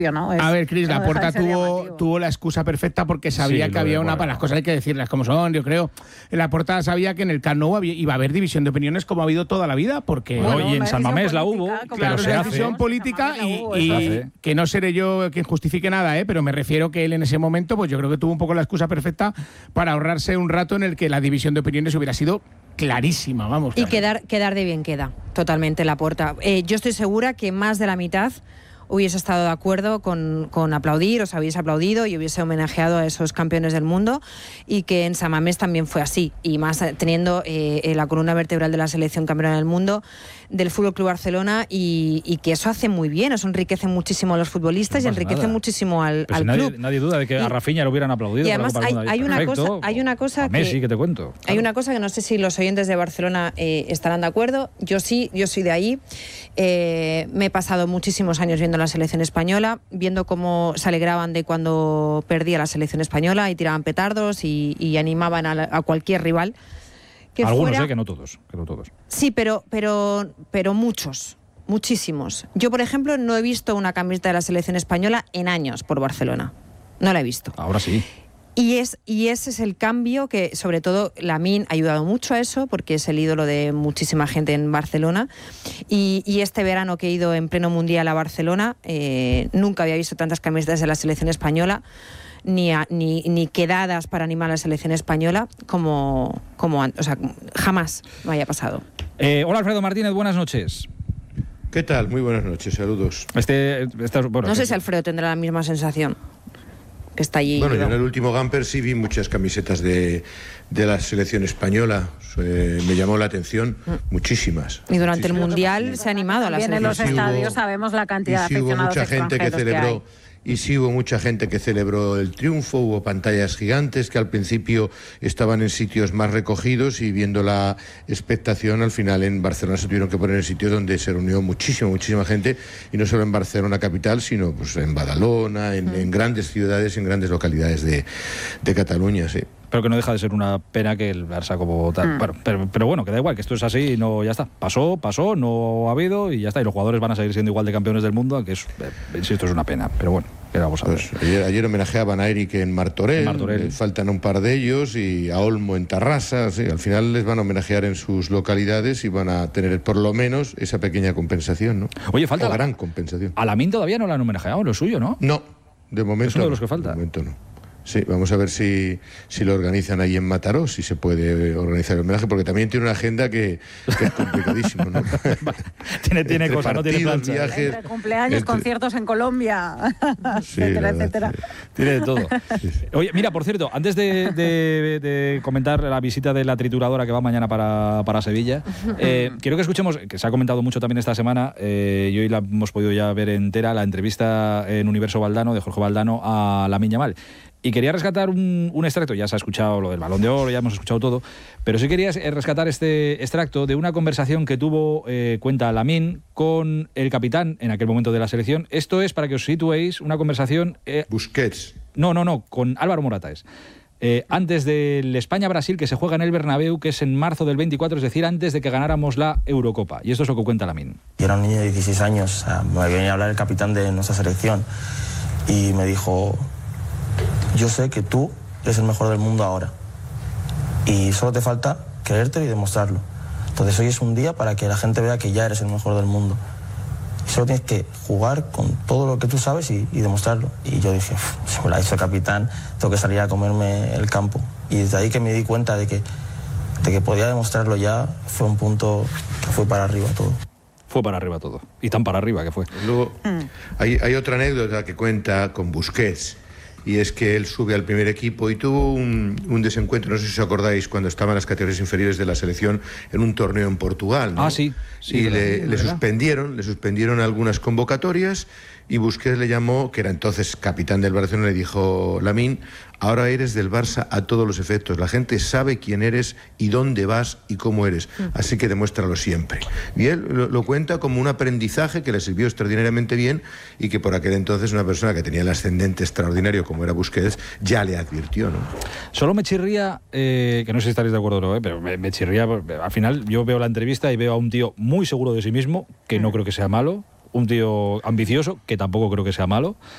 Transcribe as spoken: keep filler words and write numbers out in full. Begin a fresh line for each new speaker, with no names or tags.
¿no? Es,
a ver, Cris,
no
Laporta tuvo, tuvo la excusa perfecta porque sabía sí, que había de, una... Bueno, para las cosas hay que decirlas como son, yo creo. Laporta sabía que en el Camp Nou había, iba a haber división de opiniones como ha habido toda la vida, porque...
Bueno, y en San Mamés la hubo,
claro, se hace. División política y, hubo, y hace. Que no seré yo quien justifique nada, ¿eh? Pero me refiero que él en ese momento, pues yo creo que tuvo un poco la excusa perfecta para ahorrarse un rato en el que la división de opiniones hubiera sido clarísima, vamos.
Y quedar, quedar de bien queda, totalmente Laporta. Eh, yo estoy segura que más de la mitad hubiese estado de acuerdo con, con aplaudir, os habéis aplaudido y hubiese homenajeado a esos campeones del mundo, y que en San Mamés también fue así, y más teniendo eh, la columna vertebral de la selección campeona del mundo, del F C Barcelona, y, y que eso hace muy bien, eso enriquece muchísimo a los futbolistas no y enriquece nada. muchísimo al,
pues
al
si nadie,
club.
Nadie duda de que y, a Rafinha lo hubieran aplaudido.
Y además hay, hay, una cosa, hay una cosa
a Messi, que, que te cuento.
Hay claro. una cosa que no sé si los oyentes de Barcelona eh, estarán de acuerdo. Yo sí, yo soy de ahí. Eh, me he pasado muchísimos años viendo la selección española, viendo cómo se alegraban de cuando perdía la selección española y tiraban petardos y, y animaban a, la, a cualquier rival. Que
Algunos,
fuera...
eh, que no todos, que no todos.
Sí, pero, pero, pero muchos, muchísimos. Yo, por ejemplo, no he visto una camiseta de la selección española en años por Barcelona. No la he visto.
Ahora sí.
Y, es, y ese es el cambio que, sobre todo, Lamine ha ayudado mucho a eso, porque es el ídolo de muchísima gente en Barcelona. Y, y este verano que he ido en pleno mundial a Barcelona, eh, nunca había visto tantas camisetas de la selección española, ni, a, ni, ni quedadas para animar a la selección española, como, como o sea, jamás me haya pasado.
Eh, hola, Alfredo Martínez, buenas noches.
¿Qué tal? Muy buenas noches, saludos.
Este, este, bueno,
no sé si Alfredo tendrá la misma sensación. Que está allí.
Bueno, yo en el último Gamper sí vi muchas camisetas de, de la selección española. Eh, me llamó la atención muchísimas.
Y durante
muchísimas.
el Mundial se ha animado a la selección.
En los estadios sabemos la cantidad
de
aficionados
extranjeros. Y sí hubo mucha gente que celebró. Que Y sí hubo mucha gente que celebró el triunfo, hubo pantallas gigantes que al principio estaban en sitios más recogidos y viendo la expectación al final en Barcelona se tuvieron que poner en sitios donde se reunió muchísima, muchísima gente, y no solo en Barcelona capital, sino pues en Badalona, en, en grandes ciudades, en grandes localidades de, de Cataluña, sí.
Pero que no deja de ser una pena que el Barça como tal. Mm. Bueno, pero, pero bueno, que da igual, que esto es así y no, ya está. Pasó, pasó, no ha habido y ya está. Y los jugadores van a seguir siendo igual de campeones del mundo, que es, eh, insisto, es una pena. Pero bueno, ¿qué vamos a ver?
Pues ayer, ayer homenajeaban a Eric en Martorell, en Martorell. Eh, faltan un par de ellos, y a Olmo en Tarrasa. Sí, al final les van a homenajear en sus localidades y van a tener por lo menos esa pequeña compensación, ¿no?
Oye, falta
o
la
gran compensación.
A Lamine todavía no la han homenajeado, lo suyo, ¿no?
No, de momento.
Es uno de los que falta.
De momento no. Sí, vamos a ver si, si lo organizan ahí en Mataró, si se puede organizar el homenaje, porque también tiene una agenda que, que es complicadísimo, ¿no?
tiene tiene cosas, no tiene plancha.
Viajes, entre cumpleaños, entre... conciertos en Colombia,
sí,
etcétera,
verdad,
etcétera.
Sí.
Tiene de todo. Sí, sí. Oye, mira, por cierto, antes de, de, de comentar la visita de la trituradora que va mañana para, para Sevilla, eh, quiero que escuchemos, que se ha comentado mucho también esta semana, eh, y hoy la hemos podido ya ver entera, la entrevista en Universo Valdano, de Jorge Valdano, a Lamine Yamal. Y quería rescatar un, un extracto, ya se ha escuchado lo del Balón de Oro, ya hemos escuchado todo, pero sí quería rescatar este extracto de una conversación que tuvo, eh, cuenta Lamine, con el capitán en aquel momento de la selección. Esto es, para que os situéis, una conversación... Eh,
Busquets.
No, no, no, con Álvaro Morata es. Eh, antes del España-Brasil, que se juega en el Bernabéu, que es en marzo del veinticuatro, es decir, antes de que ganáramos la Eurocopa. Y esto es lo que cuenta Lamine.
Yo era un niño de dieciséis años, o sea, me venía a hablar el capitán de nuestra selección y me dijo... Yo sé que tú eres el mejor del mundo ahora y solo te falta creértelo y demostrarlo. Entonces hoy es un día para que la gente vea que ya eres el mejor del mundo. Y solo tienes que jugar con todo lo que tú sabes y, y demostrarlo. Y yo dije, si me lo ha dicho el capitán, tengo que salir a comerme el campo. Y desde ahí que me di cuenta de que, de que podía demostrarlo ya, fue un punto que fue para arriba todo.
Fue para arriba todo. Y tan para arriba que fue.
Luego, mm. hay, hay otra anécdota que cuenta con Busquets. Y es que él sube al primer equipo y tuvo un, un desencuentro, no sé si os acordáis, cuando estaban las categorías inferiores de la selección en un torneo en Portugal, ¿no?
Ah, sí. sí
y
verdad,
le,
verdad.
le suspendieron, le suspendieron algunas convocatorias, y Busquets le llamó, que era entonces capitán del Barcelona, le dijo: Lamine, ahora eres del Barça a todos los efectos. La gente sabe quién eres y dónde vas y cómo eres. Así que demuéstralo siempre. Y él lo, lo cuenta como un aprendizaje que le sirvió extraordinariamente bien, y que por aquel entonces una persona que tenía el ascendente extraordinario como era Busquets ya le advirtió, ¿no?
Solo me chirría, eh, que no sé si estaréis de acuerdo o no, eh, pero me, me chirría, al final yo veo la entrevista y veo a un tío muy seguro de sí mismo, que no creo que sea malo, un tío ambicioso, que tampoco creo que sea malo,